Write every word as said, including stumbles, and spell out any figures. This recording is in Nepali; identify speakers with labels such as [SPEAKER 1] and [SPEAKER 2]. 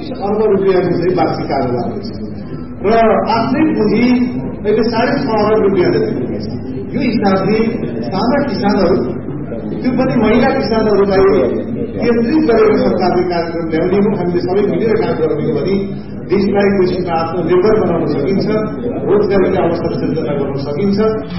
[SPEAKER 1] पच्चीस अर्ब रुपियाँको चाहिँ वार्षिक कारोबार छ र आफ्नै पुँजी अहिले साढे छ अरब रुपियाँ जति पुगेछ। यो हिसाबले साना किसानहरू, त्यो पनि महिला किसानहरूलाई केन्द्रित गरेर सरकारले कार्यक्रम ल्याउने हो। हामीले सबै मिलेर काम गर्ने हो भने देशलाई कृषिमा आत्मनिर्भर बनाउन सकिन्छ, रोजगारीका अवसर सृजना गर्न सकिन्छ।